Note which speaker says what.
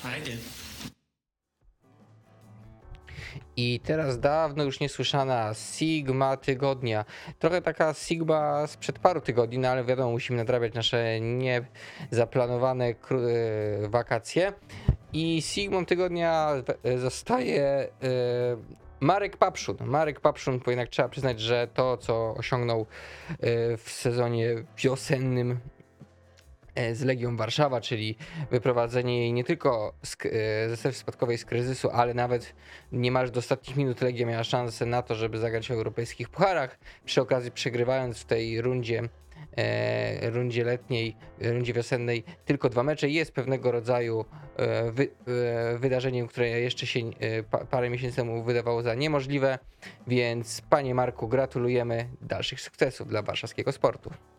Speaker 1: I did.
Speaker 2: I teraz dawno już niesłyszana Sigma tygodnia. Trochę taka Sigma sprzed paru tygodni, no ale wiadomo, musimy nadrabiać nasze niezaplanowane wakacje. I Sigmą tygodnia zostaje Marek Papszun. Marek Papszun, bo jednak trzeba przyznać, że to, co osiągnął w sezonie wiosennym z Legią Warszawa, czyli wyprowadzenie jej nie tylko ze strefy spadkowej z kryzysu, ale nawet niemal do ostatnich minut Legia miała szansę na to, żeby zagrać w europejskich pucharach, przy okazji przegrywając w tej rundzie letniej, rundzie wiosennej tylko 2 mecze, jest pewnego rodzaju wydarzeniem, które jeszcze się parę miesięcy temu wydawało za niemożliwe, więc panie Marku, gratulujemy dalszych sukcesów dla warszawskiego sportu.